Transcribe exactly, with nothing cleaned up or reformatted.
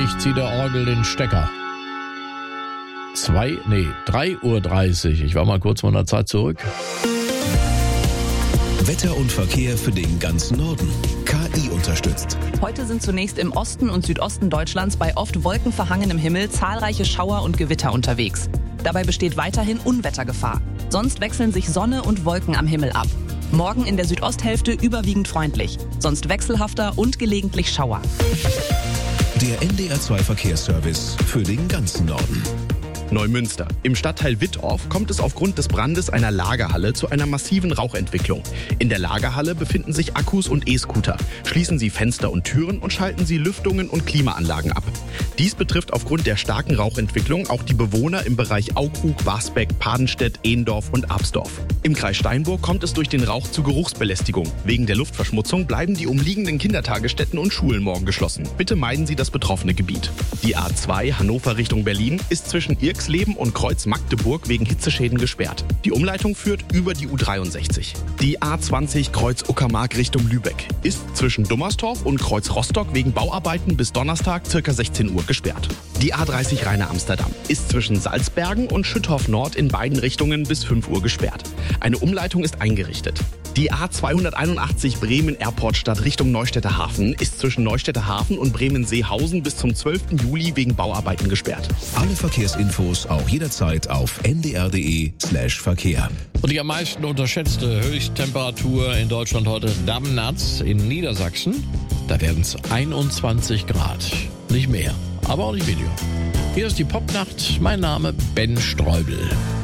Ich ziehe der Orgel den Stecker. Zwei, nee, drei Uhr dreißig. Ich war mal kurz von der Zeit zurück. Wetter und Verkehr für den ganzen Norden. K I unterstützt. Heute sind zunächst im Osten und Südosten Deutschlands bei oft wolkenverhangenem Himmel zahlreiche Schauer und Gewitter unterwegs. Dabei besteht weiterhin Unwettergefahr. Sonst wechseln sich Sonne und Wolken am Himmel ab. Morgen in der Südosthälfte überwiegend freundlich, sonst wechselhafter und gelegentlich Schauer. Der N D R zwei Verkehrsservice für den ganzen Norden. Neumünster. Im Stadtteil Wittorf kommt es aufgrund des Brandes einer Lagerhalle zu einer massiven Rauchentwicklung. In der Lagerhalle befinden sich Akkus und E-Scooter. Schließen Sie Fenster und Türen und schalten Sie Lüftungen und Klimaanlagen ab. Dies betrifft aufgrund der starken Rauchentwicklung auch die Bewohner im Bereich Aukrug, Wasbeck, Padenstedt, Ehendorf und Absdorf. Im Kreis Steinburg kommt es durch den Rauch zu Geruchsbelästigung. Wegen der Luftverschmutzung bleiben die umliegenden Kindertagesstätten und Schulen morgen geschlossen. Bitte meiden Sie das betroffene Gebiet. Die A zwei Hannover Richtung Berlin ist zwischen Irxleben und Kreuz Magdeburg wegen Hitzeschäden gesperrt. Die Umleitung führt über die U dreiundsechzig. Die A zwanzig Kreuz Uckermark Richtung Lübeck ist zwischen Dummerstorf und Kreuz Rostock wegen Bauarbeiten bis Donnerstag ca. sechzehn Uhr gesperrt. Die A dreißig Rheine Amsterdam ist zwischen Salzbergen und Schüttorf Nord in beiden Richtungen bis fünf Uhr gesperrt. Eine Umleitung ist eingerichtet. Die A zweihunderteinundachtzig Bremen Airport Stadt Richtung Neustädter Hafen ist zwischen Neustädter Hafen und Bremen-Seehausen bis zum zwölften Juli wegen Bauarbeiten gesperrt. Alle Verkehrsinfos auch jederzeit auf n d r punkt d e slash Verkehr. Und die am meisten unterschätzte Höchsttemperatur in Deutschland heute Damnatz in Niedersachsen. Da werden es einundzwanzig Grad. Nicht mehr, aber auch nicht weniger. Hier ist die Popnacht. Mein Name Ben Streubel.